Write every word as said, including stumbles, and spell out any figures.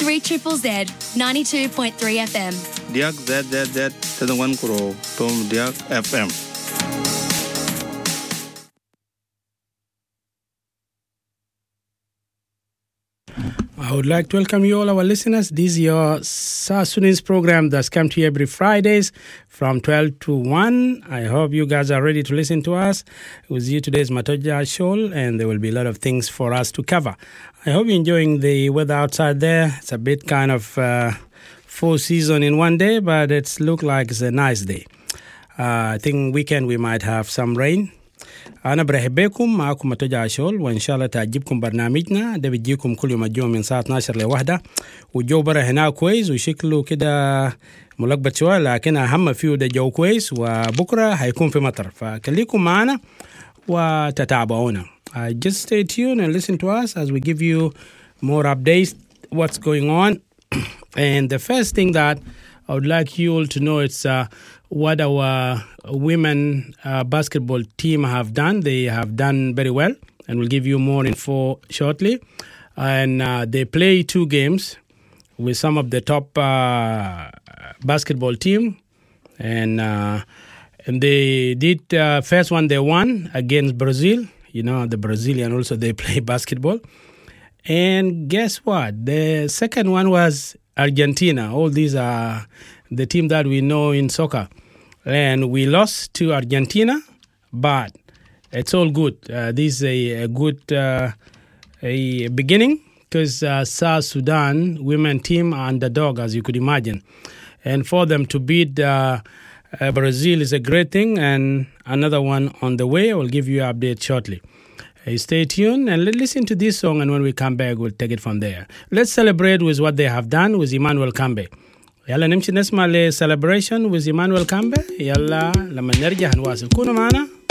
three Z Z Z, ninety-two point three F M. Diak Z Z Z, Tadangwan Kuro, Tom Diak F M. I would like to welcome you all our listeners. This is your South Sudanese program that's come to you every Fridays from twelve to one. I hope you guys are ready to listen to us. With you today is Matoja Shoal, and there will be a lot of things for us to cover. I hope you're enjoying the weather outside there. It's a bit kind of uh, full season in one day, but it's look like it's a nice day. Uh, I think weekend we might have some rain. أنا برحب بكم معكم متوجه عشول وإن شاء الله تعجبكم برنامجنا ده بيجيكم كل يوم الجمعة من الساعة اثناشر لواحدة والجو برا هنا كويس وشكله كده ملخبط شوية لكن أهم فيه ده جو كويس وبكرة هيكون في مطر فخليكم معنا وتتابعونا. Uh, just stay tuned and listen to us as we give you more updates, what's going on. And the first thing that I would like you all to know is uh, what our women uh, basketball team have done. They have done very well, and we'll give you more info shortly. And uh, they play two games with some of the top uh, basketball team, and uh, and they did uh, first one they won against Brazil. You know, the Brazilian also they play basketball. And guess what? The second one was Argentina. All these are the team that we know in soccer. And we lost to Argentina, but it's all good. Uh, this is a, a good uh, a beginning because uh, South Sudan women team are underdog, as you could imagine. And for them to beat uh, uh, Brazil is a great thing. And another one on the way. I will give you an update shortly. Uh, stay tuned and let's listen to this song. And when we come back, we'll take it from there. Let's celebrate with what they have done with Emmanuel Kambe. يلا نمشي نسمع ل celebration with Emmanuel Kambe. يلا لما نرجع نواصل كونوا معنا.